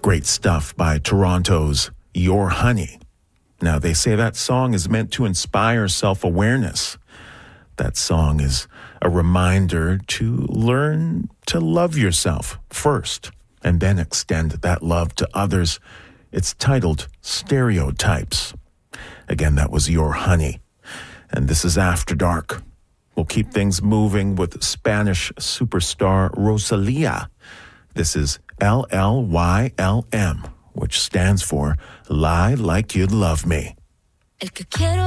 Great stuff by Toronto's Your Honey. Now, they say that song is meant to inspire self-awareness. That song is a reminder to learn to love yourself first and then extend that love to others. It's titled Stereotypes. Again, that was Your Honey. And this is After Dark. We'll keep things moving with Spanish superstar Rosalia. This is LLYLM, which stands for Lie Like You'd Love Me. El que quiero